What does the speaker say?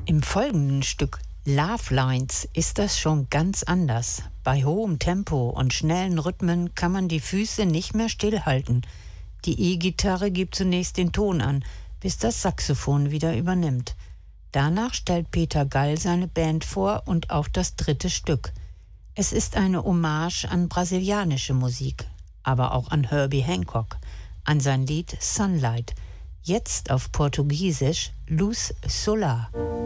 Im folgenden Stück Love Lines ist das schon ganz anders. Bei hohem Tempo und schnellen Rhythmen kann man die Füße nicht mehr stillhalten. Die E-Gitarre gibt zunächst den Ton an, bis das Saxophon wieder übernimmt. Danach stellt Peter Gall seine Band vor und auch das dritte Stück. Es ist eine Hommage an brasilianische Musik, aber auch an Herbie Hancock, an sein Lied Sunlight, jetzt auf Portugiesisch Luz Solar.